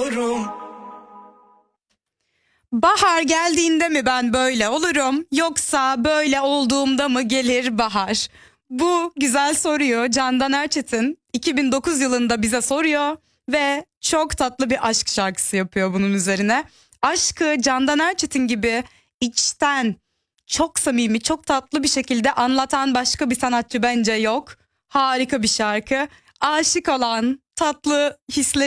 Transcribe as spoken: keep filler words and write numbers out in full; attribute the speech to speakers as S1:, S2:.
S1: istiyorum.
S2: Bahar geldiğinde mi ben böyle olurum, yoksa böyle olduğumda mı gelir bahar? Bu güzel soruyu Candan Erçetin iki bin dokuz yılında bize soruyor ve çok tatlı bir aşk şarkısı yapıyor bunun üzerine. Aşkı Candan Erçetin gibi içten, çok samimi, çok tatlı bir şekilde anlatan başka bir sanatçı bence yok. Harika bir şarkı. Aşık olan, tatlı hisleri